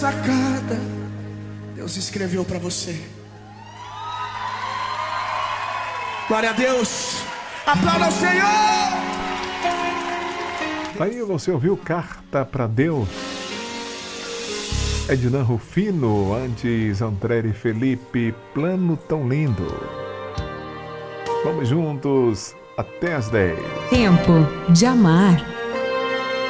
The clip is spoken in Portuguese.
Essa carta Deus escreveu para você. Glória a Deus. Aplauda o Senhor. Aí você ouviu Carta para Deus? Ednan Rufino, antes André e Felipe, Plano Tão Lindo. Vamos juntos até as 10. Tempo de amar.